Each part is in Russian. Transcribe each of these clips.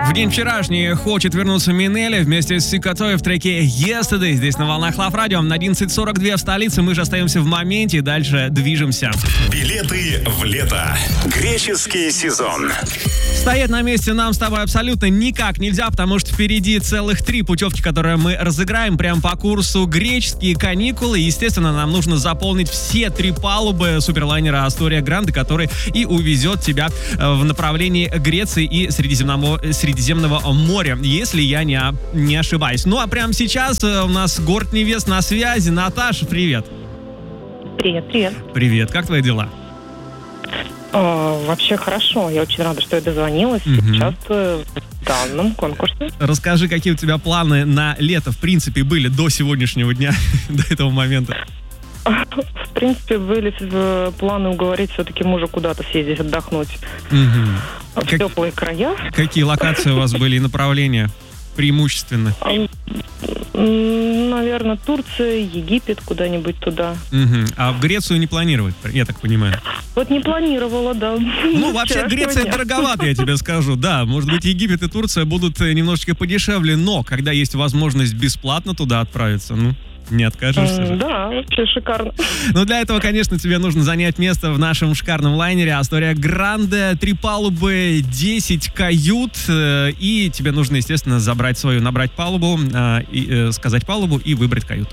В день вчерашний хочет вернуться Минели вместе с Сикатой в треке Yesterday. Здесь на волнах Love Radio. На 11:42 в столице. Мы же остаемся в моменте и дальше движемся. Билеты в лето. Греческий сезон. Стоять на месте нам с тобой абсолютно никак нельзя, потому что впереди целых 3 путевки, которые мы разыграем прямо по курсу греческие каникулы. Естественно, нам нужно заполнить все 3 палубы суперлайнера Астория Гранде, который и увезет тебя в направлении Греции и Средиземного моря, если я не ошибаюсь. Ну а прямо сейчас у нас город невест на связи. Наташа, привет. Привет. Привет, как твои дела? Вообще хорошо. Я очень рада, что я дозвонилась. Сейчас в данном конкурсе. Расскажи, какие у тебя планы на лето, в принципе, были до сегодняшнего дня, до этого момента? В принципе, были планы уговорить все-таки мужа куда-то съездить, отдохнуть в теплые края. Какие локации у вас были и направления преимущественно? Наверное, Турция, Египет, куда-нибудь туда. А в Грецию не планировать, я так понимаю? Вот не планировала, да. Ну, вообще, Греция дороговато, я тебе скажу. Да, может быть, Египет и Турция будут немножечко подешевле, но когда есть возможность бесплатно туда отправиться, не откажешься же. Да, вообще шикарно. Ну, для этого, конечно, тебе нужно занять место в нашем шикарном лайнере Астория Гранде. 3 палубы, 10 кают. И тебе нужно, естественно, набрать палубу, сказать палубу и выбрать каюту.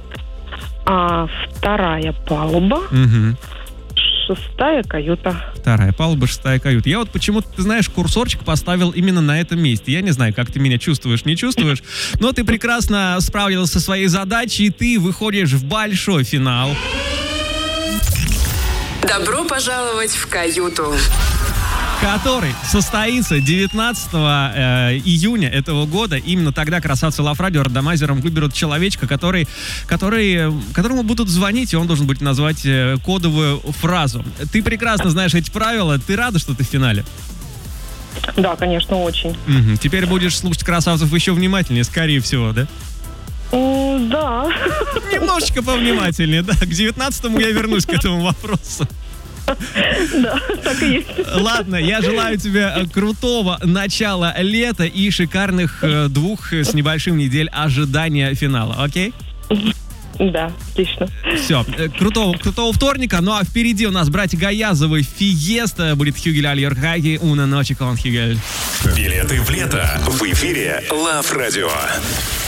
2-я палуба. 6-я каюта. 2-я палуба, 6-я каюта. Я вот почему-то, ты знаешь, курсорчик поставил именно на этом месте. Я не знаю, как ты меня чувствуешь, не чувствуешь, но ты прекрасно справилась со своей задачей, и ты выходишь в большой финал. Добро пожаловать в каюту. Который состоится 19 июня этого года. Именно тогда красавцы Love Radio рандомайзером выберут человечка, которому будут звонить, и он должен будет назвать кодовую фразу. Ты прекрасно знаешь эти правила. Ты рада, что ты в финале? Да, конечно, очень. Теперь будешь слушать красавцев еще внимательнее, скорее всего, да? Да. Немножечко повнимательнее, да. К 19-му я вернусь к этому вопросу. Да, так и есть. Ладно, я желаю тебе крутого начала лета и шикарных 2 с небольшим недель ожидания финала, окей? Да, отлично. Все, крутого вторника. Ну а впереди у нас братья Гаязовы, Фиеста, будет Хюгель Аль-Йорхаги, Уна Ночи Кон Хюгель. Билеты в лето в эфире Love Radio.